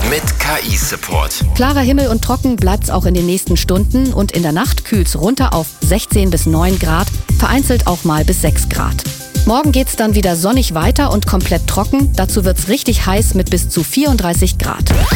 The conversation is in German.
mit KI-Support. Klarer Himmel und trocken bleibt's auch in den nächsten Stunden und in der Nacht kühlt's runter auf 16 bis 9 Grad, vereinzelt auch mal bis 6 Grad. Morgen geht's dann wieder sonnig weiter und komplett trocken. Dazu wird's richtig heiß mit bis zu 34 Grad.